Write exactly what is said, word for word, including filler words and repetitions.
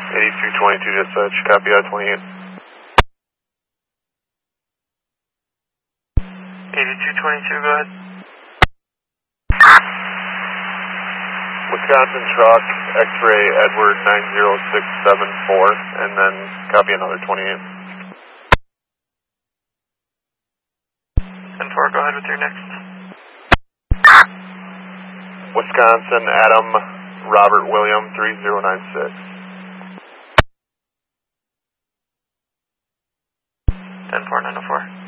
eighty-two twenty-two dispatch, copy I twenty-eight. eighty-two twenty-two, go ahead. Wisconsin truck, X-ray Edward nine zero six seven four, and then copy another twenty-eight. ten four, go ahead with your next. Wisconsin Adam Robert William three zero nine six. ten four, nine oh four.